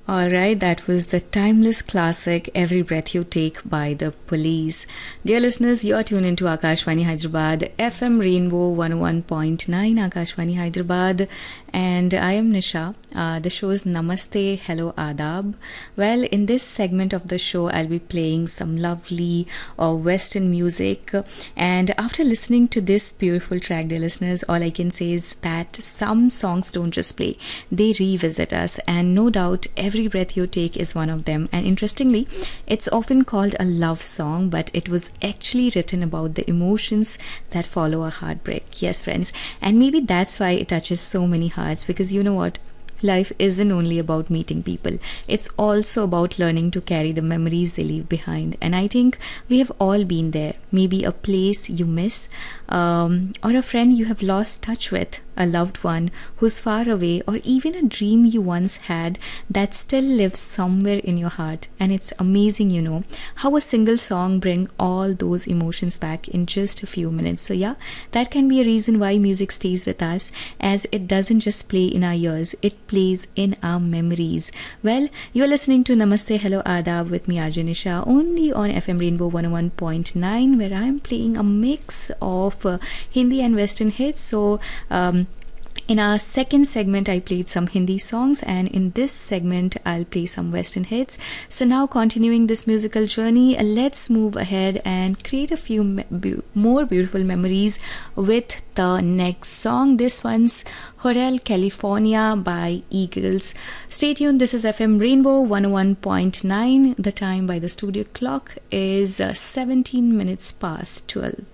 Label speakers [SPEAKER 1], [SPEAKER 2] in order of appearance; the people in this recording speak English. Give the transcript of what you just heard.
[SPEAKER 1] All right, that was the timeless classic Every Breath You Take by the Police. Dear listeners, you're tuned into Akashvani Hyderabad, FM Rainbow 101.9 Akashvani Hyderabad, and I am Nisha. The show is Namaste, Hello, Adab. Well, in this segment of the show, I'll be playing some lovely Western music. And after listening to this beautiful track, dear listeners, all I can say is that some songs don't just play, they revisit us. And no doubt, Every Breath You Take is one of them. And interestingly, it's often called a love song, but it was actually written about the emotions that follow a heartbreak. Yes, friends. And maybe that's why it touches so many hearts, because you know what? Life isn't only about meeting people, it's also about learning to carry the memories they leave behind. And I think we have all been there. Maybe a place you miss, or a friend you have lost touch with, a loved one who's far away, or even a dream you once had that still lives somewhere in your heart. And it's amazing, you know, how a single song brings all those emotions back in just a few minutes. So yeah, that can be a reason why music stays with us, as it doesn't just play in our ears, it plays in our memories. Well, you're listening to Namaste Hello Adab with me, Arjun Nisha, only on FM Rainbow 101.9, where I'm playing a mix of Hindi and Western hits. So in our second segment, I played some Hindi songs, and in this segment, I'll play some Western hits. So now, continuing this musical journey, let's move ahead and create a few more beautiful memories with the next song. This one's Hotel California by Eagles. Stay tuned. This is FM Rainbow 101.9. The time by the studio clock is 17 minutes past 12.